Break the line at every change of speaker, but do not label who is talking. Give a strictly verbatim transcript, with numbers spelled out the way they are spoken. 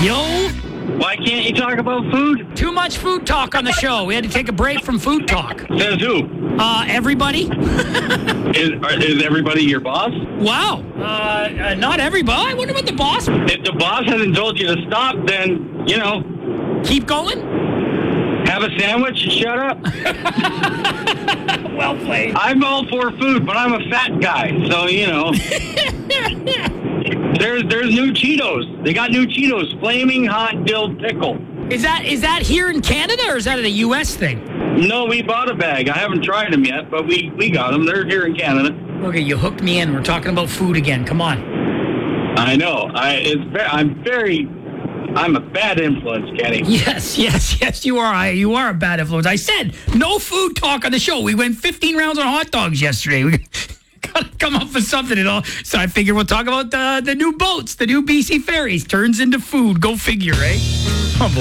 Yo,
Why can't you talk about food?
too much food talk on the show. We had to take a break from food talk.
Says who?
Uh, everybody?
Is, are- is everybody your boss?
Wow. Uh, uh, not everybody. I wonder what the boss...
If the boss hasn't told you to stop, then, you know,
Keep going?
have a sandwich and shut up.
Well played.
I'm all for food, but I'm a fat guy, so, you know. There's there's new Cheetos. They got new Cheetos. Flaming hot dill pickle.
Is that is that here in Canada or is that a U S thing?
No, we bought a bag. I haven't tried them yet, but we, we got them. They're here in Canada.
Okay, you hooked me in. We're talking about food again. Come on.
I know. I it's ve- I'm very I'm a bad influence, Kenny.
Yes, yes, yes, you are. I, you are a bad influence. I said no food talk on the show. We went fifteen rounds on hot dogs yesterday. We got to come up with something and all. So I figured we'll talk about the, the new boats, the new B C ferries. Turns into food. Go figure, eh? Oh, boy.